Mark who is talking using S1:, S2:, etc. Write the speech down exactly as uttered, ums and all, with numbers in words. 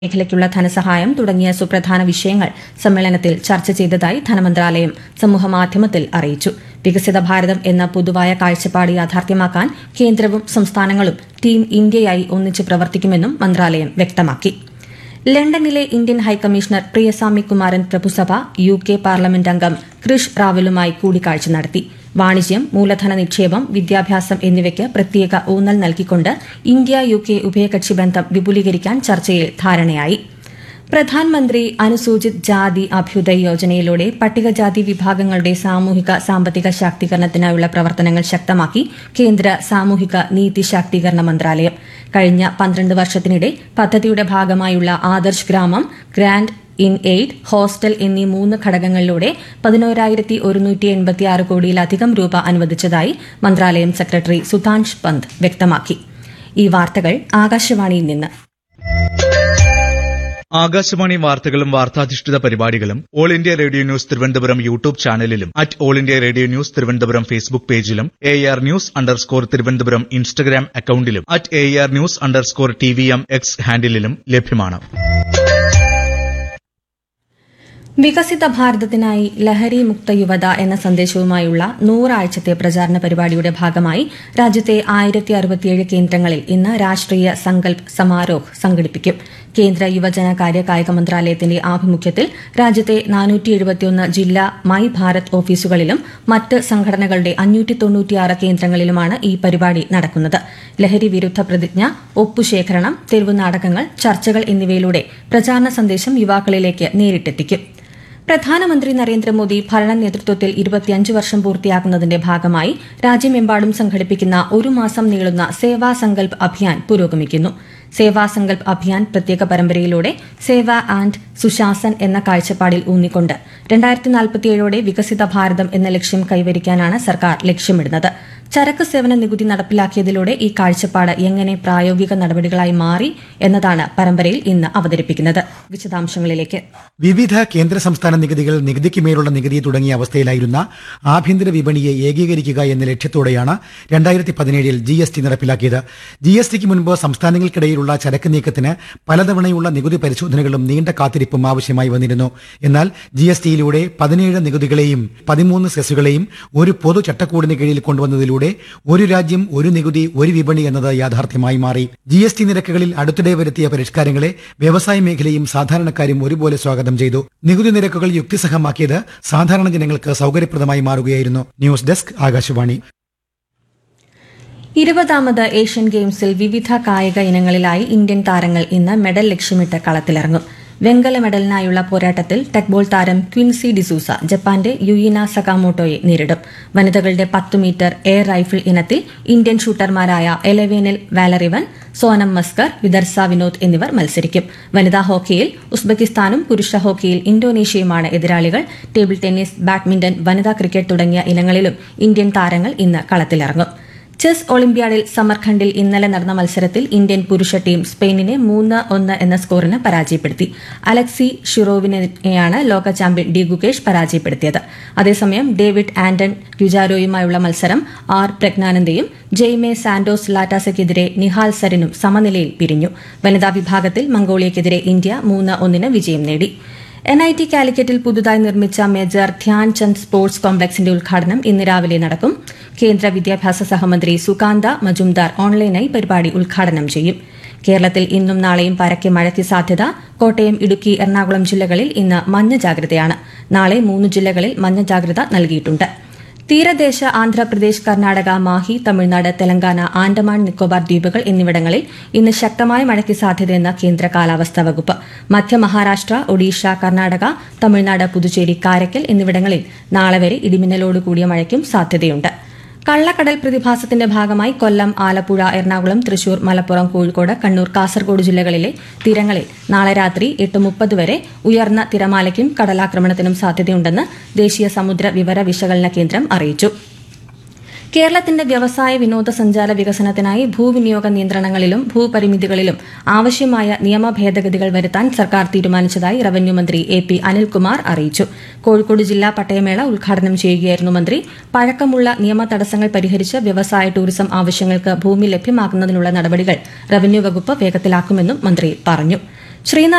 S1: മേഖലയ്ക്കുള്ള ധനസഹായം തുടങ്ങിയ സുപ്രധാന വിഷയങ്ങൾ സമ്മേളനത്തിൽ ചർച്ച ചെയ്തതായി ധനമന്ത്രാലയം സമൂഹമാധ്യമത്തിൽ അറിയിച്ചു. വികസിത ഭാരതം എന്ന പൊതുവായ കാഴ്ചപ്പാട് യാഥാർത്ഥ്യമാക്കാൻ കേന്ദ്രവും സംസ്ഥാനങ്ങളും ടീം ഇന്ത്യയായി ഒന്നിച്ച് പ്രവർത്തിക്കുമെന്നും മന്ത്രാലയം വ്യക്തമാക്കി. ലണ്ടനിലെ Indian high commissioner Priyaswami Kumaran പ്രഭുസഭ U K parliament അംഗം ക്രിഷ് റാവലുമായി കൂടിക്കാഴ്ച നടത്തി. വാണിജ്യം, മൂലധന നിക്ഷേപം, വിദ്യാഭ്യാസം എന്നിവയ്ക്ക് പ്രത്യേക ഊന്നൽ നൽകിക്കൊണ്ട് ഇന്ത്യ യു കെ ഉഭയകക്ഷി ബന്ധം വിപുലീകരിക്കാൻ ചർച്ചയിൽ ധാരണയായി. പ്രധാൻമന്ത്രി അനുസൂചിത് ജാതി അഭ്യുദയ് യോജനയിലൂടെ പട്ടികജാതി വിഭാഗങ്ങളുടെ സാമൂഹിക സാമ്പത്തിക ശാക്തീകരണത്തിനായുള്ള പ്രവർത്തനങ്ങൾ ശക്തമാക്കി കേന്ദ്ര സാമൂഹിക നീതി ശാക്തീകരണ മന്ത്രാലയം. കഴിഞ്ഞ പന്ത്രണ്ട് വർഷത്തിനിടെ പദ്ധതിയുടെ ഭാഗമായുള്ള ആദർശ് ഗ്രാമം, ഗ്രാന്റ് ഇൻ എയ്ഡ്, ഹോസ്റ്റൽ എന്നീ മൂന്ന് ഘടകങ്ങളിലൂടെ പതിനോരായിരത്തി ഒരുന്നൂറ്റി എൺപത്തിയാറ് കോടിയിലധികം രൂപ അനുവദിച്ചതായി മന്ത്രാലയം സെക്രട്ടറി സുധാൻഷ് പന്ത് വ്യക്തമാക്കി. ഈ വാർത്തകൾ ആകാശവാണിയിൽ നിന്ന്.
S2: ആകാശവാണി വാർത്തകളും വാർത്താധിഷ്ഠിത പരിപാടികളും all India radio news Thiruvananthapuram YouTube ചാനലിലും at all India radio news Thiruvananthapuram Facebook പേജിലും A R news underscore Thiruvananthapuram Instagram അക്കൌണ്ടിലും at A R news underscore T V M X ഹാൻഡിലും ലഭ്യമാണ്.
S1: വികസിത ഭാരതത്തിനായി ലഹരി മുക്ത യുവത എന്ന സന്ദേശവുമായുള്ള നൂറാഴ്ചത്തെ പ്രചാരണ പരിപാടിയുടെ ഭാഗമായി രാജ്യത്തെ ആയിരത്തി അറുപത്തിയേഴ് കേന്ദ്രങ്ങളിൽ ഇന്ന് രാഷ്ട്രീയ സങ്കൽപ് സമാരോഹ് സംഘടിപ്പിക്കും. കേന്ദ്ര യുവജന കാര്യ കായിക മന്ത്രാലയത്തിന്റെ ആഭിമുഖ്യത്തിൽ രാജ്യത്തെ നാനൂറ്റി എഴുപത്തിയൊന്ന് ജില്ലാ മൈ ഭാരത് ഓഫീസുകളിലും മറ്റ് സംഘടനകളുടെ അഞ്ഞൂറ്റി തൊണ്ണൂറ്റിയാറ് കേന്ദ്രങ്ങളിലുമാണ് ഈ പരിപാടി നടക്കുന്നത്. ലഹരി വിരുദ്ധ പ്രതിജ്ഞ, ഒപ്പുശേഖരണം, തെരുവ് നാടകങ്ങൾ, ചർച്ചകൾ എന്നിവയിലൂടെ പ്രചാരണ സന്ദേശം യുവാക്കളിലേക്ക് നേരിട്ടെത്തിക്കും. പ്രധാനമന്ത്രി നരേന്ദ്രമോദി ഭരണ നേതൃത്വത്തിൽ ഇരുപത്തിയഞ്ച് വർഷം പൂർത്തിയാക്കുന്നതിന്റെ ഭാഗമായി രാജ്യമെമ്പാടും സംഘടിപ്പിക്കുന്ന ഒരു മാസം നീളുന്ന സേവാ സങ്കൽപ് അഭിയാൻ പുരോഗമിക്കുന്നു. സേവാ സങ്കൽപ് അഭിയാൻ പ്രത്യേക പരമ്പരയിലൂടെ സേവ ആൻഡ് സുശാസൻ എന്ന കാഴ്ചപ്പാടിൽ ഊന്നിക്കൊണ്ട് രണ്ടായിരത്തി നാൽപ്പത്തിയേഴോടെ വികസിത ഭാരതം എന്ന ലക്ഷ്യം കൈവരിക്കാനാണ് സർക്കാർ ലക്ഷ്യമിടുന്നത്. ചരക്ക് സേവന നികുതി നടപ്പിലാക്കിയതിലൂടെ ഈ കാഴ്ചപ്പാട് എങ്ങനെ പ്രായോഗിക നടപടികളായി മാറി എന്നതാണ് പരമ്പരയിൽ ഇന്ന് അവതരിപ്പിക്കുന്നത്. വിശദാംശങ്ങളിലേക്ക്.
S3: വിവിധ കേന്ദ്ര സംസ്ഥാന നികുതികൾ, നികുതിക്ക് മേലുള്ള നികുതി തുടങ്ങിയ അവസ്ഥയിലായിരുന്ന ആഭ്യന്തര വിപണിയെ ഏകീകരിക്കുക എന്ന ലക്ഷ്യത്തോടെയാണ് രണ്ടായിരത്തി പതിനേഴിൽ ജി എസ് ടി നടപ്പിലാക്കിയത്. ജി എസ് ടിക്ക് മുൻപ് സംസ്ഥാനങ്ങൾക്കിടയിലുള്ള ചരക്ക് നീക്കത്തിന് പലതവണയുള്ള നികുതി പരിശോധനകളും നീണ്ട കാത്തിരിപ്പും ആവശ്യമായി വന്നിരുന്നു. എന്നാൽ ജി എസ് ടിയിലൂടെ പതിനേഴ് നികുതികളെയും പതിമൂന്ന് സെസ്സുകളെയും ഒരു പൊതു ചട്ടക്കൂടിന് കീഴിൽ കൊണ്ടുവന്നതിലൂടെ ഒരു രാജ്യം ഒരു നികുതി ഒരു വിപണി എന്നത് യാഥാർത്ഥ്യമായി മാറി. ജി എസ് ടി നിരക്കുകളിൽ അടുത്തിടെ വരുത്തിയ പരിഷ്കാരങ്ങളെ വ്യവസായ മേഖലയും സാധാരണക്കാരും ഒരുപോലെ സ്വാഗതം ചെയ്തു. നികുതി നിരക്കുകൾ യുക്തിസഹമാക്കിയത് സാധാരണ ജനങ്ങൾക്ക് സൌകര്യപ്രദമായി മാറുകയായിരുന്നു. News desk, Akashvani.
S1: ഇരുപതാമത് ഏഷ്യൻ ഗെയിംസിൽ വിവിധ കായിക ഇനങ്ങളിലായി ഇന്ത്യൻ താരങ്ങൾ ഇന്ന് മെഡൽ ലക്ഷ്യമിട്ട് കളത്തിലിറങ്ങും. വെങ്കല മെഡലിനായുള്ള പോരാട്ടത്തിൽ ടെക്ബോൾ താരം ക്വിൻസി ഡിസൂസ ജപ്പാന്റെ യുയിന സകാമോട്ടോയെ നേരിടും. വനിതകളുടെ പത്ത് മീറ്റർ എയർ റൈഫിൾ ഇനത്തിൽ ഇന്ത്യൻ ഷൂട്ടർമാരായ എലവേനിൽ വാലറിവൻ, സോനം മസ്കർ, വിദർസ വിനോദ് എന്നിവർ മത്സരിക്കും. വനിതാ ഹോക്കിയിൽ ഉസ്ബെക്കിസ്ഥാനും പുരുഷ ഹോക്കിയിൽ ഇന്തോനേഷ്യയുമാണ് എതിരാളികൾ. ടേബിൾ ടെന്നീസ്, ബാഡ്മിന്റൺ, വനിതാ ക്രിക്കറ്റ് തുടങ്ങിയ ഇനങ്ങളിലും ഇന്ത്യൻ താരങ്ങൾ ഇന്ന് കളത്തിലിറങ്ങും. ചെസ് ഒളിമ്പ്യാഡിൽ സമർഖണ്ഡിൽ ഇന്നലെ നടന്ന മത്സരത്തിൽ ഇന്ത്യൻ പുരുഷ ടീം സ്പെയിനിനെ മൂന്ന് ഒന്ന് എന്ന സ്കോറിന് പരാജയപ്പെടുത്തി. അലക്സി ഷിറോവിനെയാണ് ലോക ചാമ്പ്യൻ ഡി ഗുകേഷ് പരാജയപ്പെടുത്തിയത്. അതേസമയം ഡേവിഡ് ആന്റൺ ക്യുജാരോയുമായുള്ള മത്സരം ആർ പ്രജ്ഞാനന്ദയും ജെയ്മെ സാന്റോസ് ലാറ്റാസയ്ക്കെതിരെ നിഹാൽ സരിനും സമനിലയിൽ പിരിഞ്ഞു. വനിതാ വിഭാഗത്തിൽ മംഗോളിയയ്ക്കെതിരെ ഇന്ത്യ മൂന്ന് ഒന്നിന് വിജയം നേടി. എൻ ഐ ടി കാലിക്കറ്റിൽ പുതുതായി നിർമ്മിച്ച മേജർ ധ്യാൻചന്ദ് സ്പോർട്സ് കോംപ്ലക്സിന്റെ ഉദ്ഘാടനം ഇന്ന് രാവിലെ നടക്കും. കേന്ദ്ര വിദ്യാഭ്യാസ സഹമന്ത്രി സുകാന്ത മജുംദാർ ഓൺലൈനായി പരിപാടി ഉദ്ഘാടനം ചെയ്യും. കേരളത്തിൽ ഇന്നും നാളെയും പരക്കെ മഴയ്ക്ക് സാധ്യത. കോട്ടയം, ഇടുക്കി, എറണാകുളം ജില്ലകളിൽ ഇന്ന് മഞ്ഞ ജാഗ്രതയാണ്. നാളെ മൂന്ന് ജില്ലകളിൽ മഞ്ഞ ജാഗ്രത നൽകിയിട്ടുണ്ട്. തീരദേശ ആന്ധ്രാപ്രദേശ്, കർണാടക, മാഹി, തമിഴ്നാട്, തെലങ്കാന, ആൻഡമാൻ നിക്കോബാർ ദ്വീപുകൾ എന്നിവിടങ്ങളിൽ ഇന്ന് ശക്തമായ മഴയ്ക്ക് സാധ്യതയെന്ന് കേന്ദ്ര കാലാവസ്ഥാ വകുപ്പ്. മധ്യ മഹാരാഷ്ട്ര, ഒഡീഷ, കർണാടക, തമിഴ്നാട്, പുതുച്ചേരി, കാരക്കൽ എന്നിവിടങ്ങളിൽ നാളെ വരെ ഇടിമിന്നലോടുകൂടിയ മഴയ്ക്കും സാധ്യതയുണ്ട്. കള്ളക്കടൽ പ്രതിഭാസത്തിന്റെ ഭാഗമായി കൊല്ലം, ആലപ്പുഴ, എറണാകുളം, തൃശൂർ, മലപ്പുറം, കോഴിക്കോട്, കണ്ണൂർ, കാസർഗോഡ് ജില്ലകളിലെ തീരങ്ങളിൽ നാളെ രാത്രി എട്ട് മുപ്പത് വരെ ഉയർന്ന തിരമാലയ്ക്കും കടലാക്രമണത്തിനും സാധ്യതയുണ്ടെന്ന് ദേശീയ സമുദ്ര വിവര വിശകലന കേന്ദ്രം അറിയിച്ചു. കേരളത്തിന്റെ വ്യവസായ വിനോദസഞ്ചാര വികസനത്തിനായി ഭൂവിനിയോഗ നിയന്ത്രണങ്ങളിലും ഭൂപരിമിതികളിലും ആവശ്യമായ നിയമ ഭേദഗതികൾ വരുത്താൻ സർക്കാർ തീരുമാനിച്ചതായി റവന്യൂ മന്ത്രി എ പി അനിൽകുമാർ അറിയിച്ചു. കോഴിക്കോട് ജില്ലാ പട്ടയമേള ഉദ്ഘാടനം ചെയ്യുകയായിരുന്നു മന്ത്രി. പഴക്കമുള്ള നിയമ തടസ്സങ്ങൾ പരിഹരിച്ച് വ്യവസായ ടൂറിസം ആവശ്യങ്ങൾക്ക് ഭൂമി ലഭ്യമാക്കുന്നതിനുള്ള നടപടികൾ റവന്യൂ വകുപ്പ് വേഗത്തിലാക്കുമെന്നും മന്ത്രി പറഞ്ഞു. ശ്രീനാരായണ